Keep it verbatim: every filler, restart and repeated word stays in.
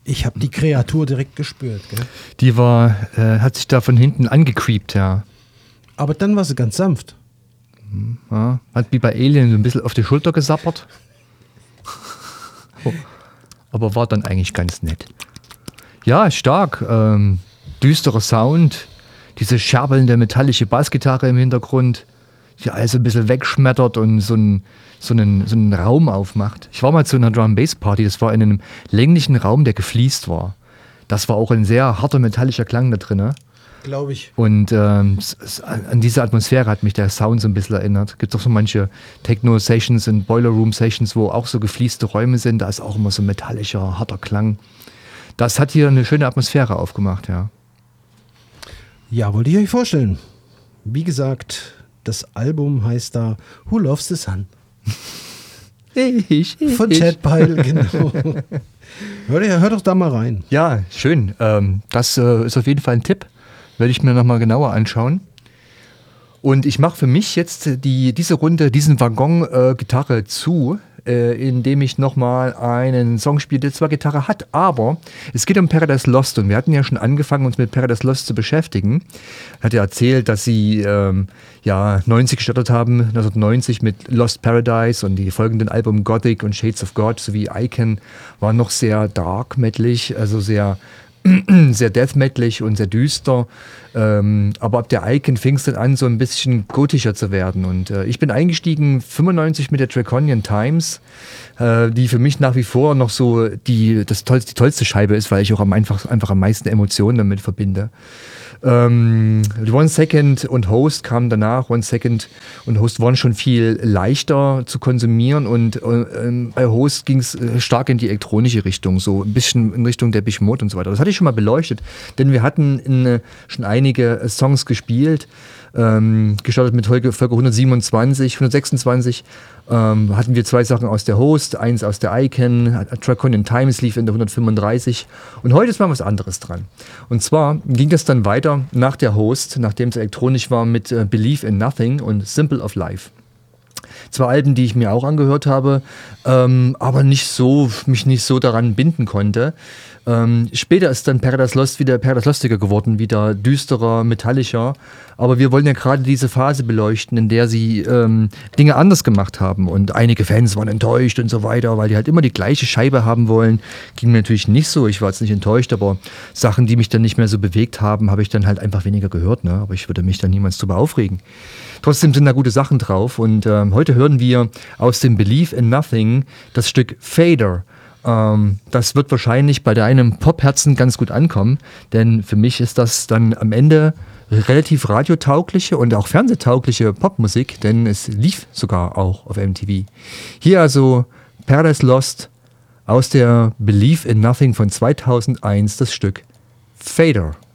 Ich habe die Kreatur direkt gespürt, gell? Die war, äh, hat sich da von hinten angecreept, ja. Aber dann war sie ganz sanft. ja. Hat wie bei Alien so ein bisschen auf die Schulter gesappert. oh. Aber war dann eigentlich ganz nett. Ja, stark. Ähm, düsterer Sound. Diese scherbelnde metallische Bassgitarre im Hintergrund, die alles ein bisschen wegschmettert und so einen, so, einen, so einen Raum aufmacht. Ich war mal zu einer Drum-Bass-Party, das war in einem länglichen Raum, der gefliest war. Das war auch ein sehr harter metallischer Klang da drin. Glaube ich. Und ähm, s- s- an diese Atmosphäre hat mich der Sound so ein bisschen erinnert. Gibt auch so manche Techno-Sessions und Boiler-Room-Sessions, wo auch so geflieste Räume sind. Da ist auch immer so metallischer, harter Klang. Das hat hier eine schöne Atmosphäre aufgemacht, ja. Ja, wollte ich euch vorstellen. Wie gesagt, das Album heißt da Who Loves the Sun? Ich, ich, Von Chad Pyle, genau. Hört, ihr- hört doch da mal rein. Ja, schön. Ähm, das äh, ist auf jeden Fall ein Tipp. Werde ich mir nochmal genauer anschauen. Und ich mache für mich jetzt die, diese Runde, diesen Waggon äh, Gitarre zu, äh, indem ich nochmal einen Song spiele, der zwar Gitarre hat, aber es geht um Paradise Lost. Und wir hatten ja schon angefangen, uns mit Paradise Lost zu beschäftigen. Hat ja erzählt, dass sie ähm, ja, neunzig gestartet haben, neunzehnhundertneunzig mit Lost Paradise, und die folgenden Alben Gothic und Shades of God sowie Icon waren noch sehr dark metalig, also sehr sehr death metalig und sehr düster. Ähm, aber ab der Icon fing es dann an, so ein bisschen gotischer zu werden. Und äh, ich bin eingestiegen fünfundneunzig mit der Draconian Times, äh, die für mich nach wie vor noch so die, das tollste, die tollste Scheibe ist, weil ich auch am einfach, einfach am meisten Emotionen damit verbinde. Ähm, One Second und Host kamen danach. One Second und Host waren schon viel leichter zu konsumieren, und äh, bei Host ging es äh, stark in die elektronische Richtung, so ein bisschen in Richtung der Depeche Mode und so weiter. Das hatte ich schon mal beleuchtet, denn wir hatten in, äh, schon einige äh, Songs gespielt, ähm, gestartet mit Folge, Folge hundertsiebenundzwanzig, hundertsechsundzwanzig. Ähm, hatten wir zwei Sachen aus der Host, eins aus der Icon, Draconian Times lief in der hundertfünfunddreißig, und heute ist mal was anderes dran. Und zwar ging das dann weiter nach der Host, nachdem es elektronisch war, mit äh, Believe in Nothing und Simple of Life. Zwei Alben, die ich mir auch angehört habe, ähm, aber nicht so, mich nicht so daran binden konnte. Ähm, später ist dann Paradise Lost wieder Paradise Lostiger geworden, wieder düsterer, metallischer. Aber wir wollen ja gerade diese Phase beleuchten, in der sie ähm, Dinge anders gemacht haben. Und einige Fans waren enttäuscht und so weiter, weil die halt immer die gleiche Scheibe haben wollen. Ging mir natürlich nicht so. Ich war jetzt nicht enttäuscht, aber Sachen, die mich dann nicht mehr so bewegt haben, habe ich dann halt einfach weniger gehört. Ne? Aber ich würde mich dann niemals drüber aufregen. Trotzdem sind da gute Sachen drauf. Und ähm, heute hören wir aus dem Believe in Nothing das Stück Fader. Ähm, das wird wahrscheinlich bei deinem Popherzen ganz gut ankommen, denn für mich ist das dann am Ende relativ radiotaugliche und auch fernsehtaugliche Popmusik, denn es lief sogar auch auf M T V. Hier also Paradise Lost aus der Believe in Nothing von zweitausendeins, das Stück Fader.